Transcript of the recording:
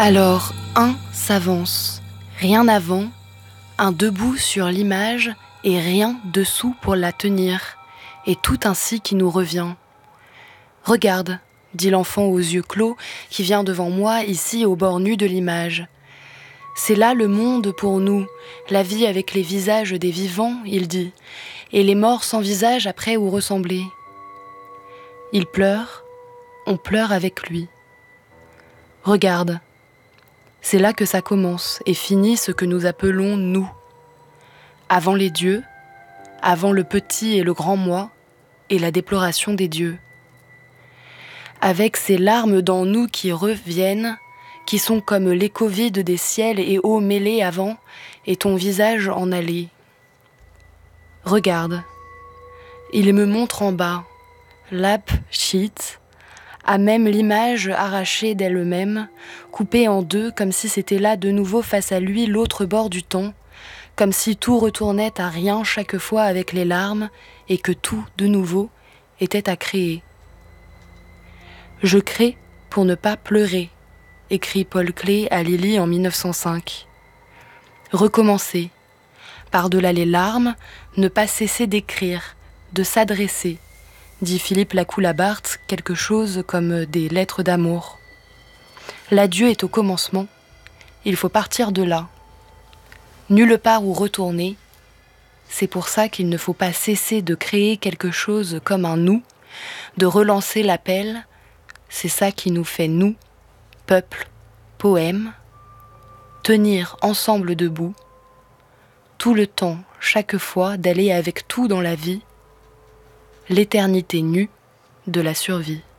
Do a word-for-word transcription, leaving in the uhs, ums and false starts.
Alors, un s'avance, rien avant, un debout sur l'image et rien dessous pour la tenir, et tout ainsi qui nous revient. Regarde, dit l'enfant aux yeux clos qui vient devant moi ici au bord nu de l'image. C'est là le monde pour nous, la vie avec les visages des vivants, il dit, et les morts sans visage après où ressembler. Il pleure, on pleure avec lui. Regarde, c'est là que ça commence et finit ce que nous appelons nous. Avant les dieux, avant le petit et le grand moi, et la déploration des dieux. Avec ces larmes dans nous qui reviennent, qui sont comme l'écho vide des ciels et eaux mêlées avant, et ton visage en allée. Regarde, il me montre en bas, lap, shit, à même l'image arrachée d'elle-même, coupée en deux comme si c'était là de nouveau face à lui l'autre bord du temps, comme si tout retournait à rien chaque fois avec les larmes et que tout, de nouveau, était à créer. Je crée pour ne pas pleurer, écrit Paul Klee à Lily en mille neuf cent cinq. Recommencer, par-delà les larmes, ne pas cesser d'écrire, de s'adresser, dit Philippe Lacoue-Labarthe, quelque chose comme des lettres d'amour. L'adieu est au commencement, il faut partir de là. Nulle part où retourner, c'est pour ça qu'il ne faut pas cesser de créer quelque chose comme un nous, de relancer l'appel, c'est ça qui nous fait nous, peuple, poème, tenir ensemble debout, tout le temps, chaque fois, d'aller avec tout dans la vie, l'éternité nue de la survie.